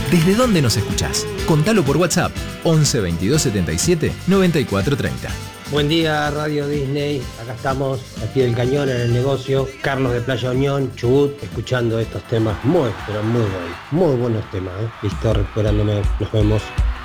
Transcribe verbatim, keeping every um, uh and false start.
¿Desde dónde nos escuchás? Contalo por WhatsApp once veintidós setenta y siete noventa y cuatro treinta. Buen día, Radio Disney. Acá estamos, al pie del cañón en el negocio. Carlos de Playa Unión, Chubut, escuchando estos temas muy, pero muy buenos. Muy buenos temas, ¿eh? Listo, recuperándome. Nos vemos.